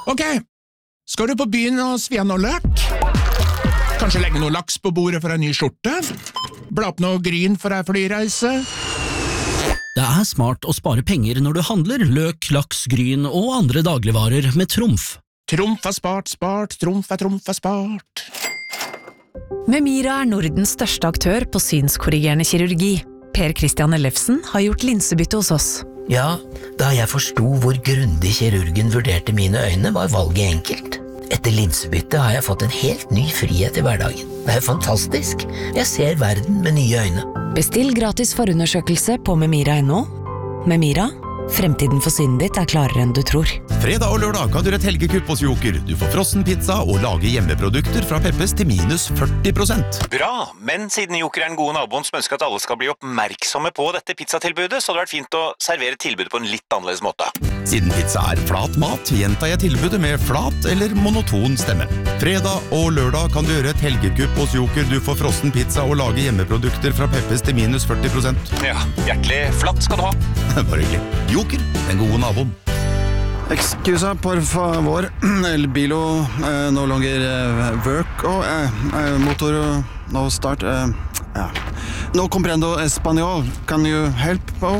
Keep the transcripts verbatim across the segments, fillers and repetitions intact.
Ok, skal du på byen og svi av noe løk? Kanskje legge noe laks på bordet for en ny skjorte? Bla opp noe gryn for en flyreise? Det er smart å spare penger når du handler løk, laks, gryn og andre dagligvarer med Trumf. Trumf er spart, spart, Trumf er Trumf er spart. Memira er Nordens største aktør på synskorrigerende kirurgi. Per Christian Ellefsen har gjort linsebytte hos oss. Ja, da jeg forsto hvor grundig kirurgen vurderte mine øyne, var valget enkelt. Etter linsebytte har jeg fått en helt ny frihet i hverdagen. Det er fantastisk. Jeg ser verden med nye øyne. Bestill gratis forundersøkelse på memira punktum no. Memira, fremtiden for synet ditt er klarere enn du tror. Fredag og lørdag kan du gjøre et helgekupp hos Joker. Du får frossen pizza og lage hjemmeprodukter fra Peppes til minus førti prosent. Bra, men siden Joker er den gode naboen som ønsker at alle skal bli oppmerksomme på dette pizzatilbudet, så hadde det vært fint å servere tilbudet på en litt annerledes måte. Siden pizza er flat mat, gjentar jeg tilbudet med flat eller monoton stemme. Fredag og lørdag kan du gjøre et helgekupp hos Joker. Du får frossen pizza og lage hjemmeprodukter fra Peppes til minus førti prosent. Ja, hjertelig flatt skal du ha. Bare hyggelig. Joker, den gode naboen. Excusa, por favor. El bilo eh, no longer eh, work. Og eh, motor no start. Eh, ja. No comprendo español. Can you help, Bo?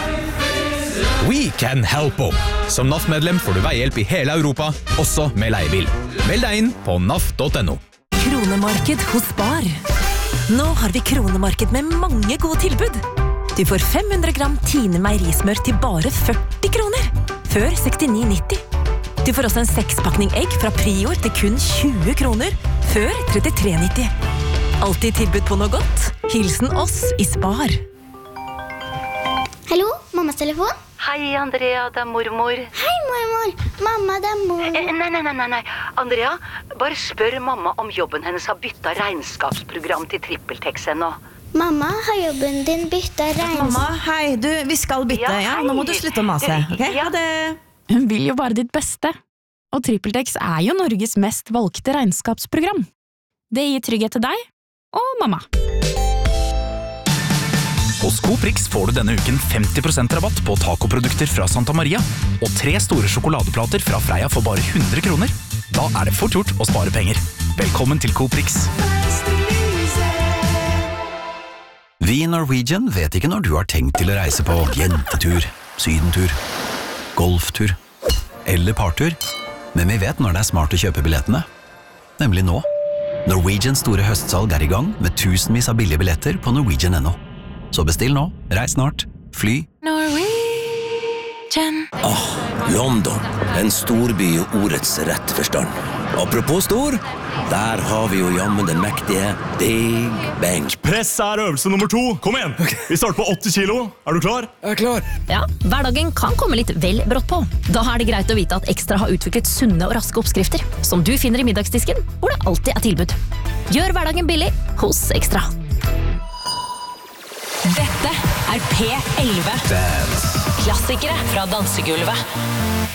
We can help Bo. Som N A F-medlem får du veihjelp i hele Europa, også med leiebil. Meld deg inn på naf punktum no. Kronemarked hos Spar. Nå har vi kronemarked med mange gode tilbud. Du får fem hundre gram Tine meierismør til bare førti kroner, før sekstini nitti. Du får også en sekspakning egg fra Prior til kun tjue kroner, før trettitre nitti. Alltid tilbud på noe godt. Hilsen oss i Spar. Hallo, mammas telefon? Hei, Andrea, det er mormor. Hei, mormor. Mamma, det er mor. Eh, nei, nei, nei, nei. Andrea, bare spør mamma om jobben hennes har byttet regnskapsprogram til TrippelTex ennå. Mamma, har jobben din byttet regns... Mamma, hei, du, vi skal bytte, ja, ja? Nå må du slutte å mase, ok? Ja, det... Hun vil jo bare ditt beste. Og TrippelTex er jo Norges mest valgte regnskapsprogram. Det gir trygghet til deg og mamma. Hos Coprix får du denne uken femti prosent rabatt på tacoprodukter fra Santa Maria, og tre store sjokoladeplater fra Freia for bare hundre kroner. Da er det fort gjort å spare penger. Velkommen til Coprix. Vi i Norwegian vet ikke når du har tenkt til å reise på jentetur, sydentur, golftur eller partur, men vi vet når det er smart å kjøpe billettene. Nemlig nå. Norwegians store høstsalg er i gang med tusenvis av billige billetter på norwegian punktum no. Så bestill nå, reis snart, fly. Norwegian. Ah, London, en storby i ordets rette forstand. Apropos stor, der har vi jo jammen den mektige Big Bang. Press er øvelse nummer to. Kom igjen. Vi starter på åtti kilo. Er du klar? Jeg er klar. Ja, hverdagen kan komme litt vel brått på. Da er det greit å vite at Ekstra har utviklet sunne og raske oppskrifter, som du finner i middagsdisken, hvor det alltid er tilbud. Gjør hverdagen billig hos Ekstra. Dette er P elleve. Dance. Klassikere fra dansegulvet.